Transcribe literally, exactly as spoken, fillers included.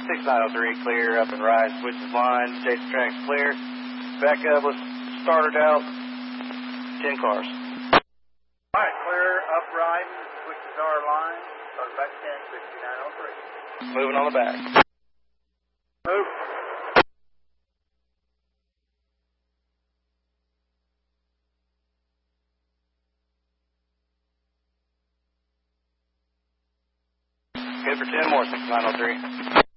six nine oh three, clear, up and right, switches lines, chase tracks clear. Back up, let's start it out. ten cars. All right, clear, up right, switches our line, start back ten, six nine oh three. Moving on the back. Move. Good for ten more, six nine oh three.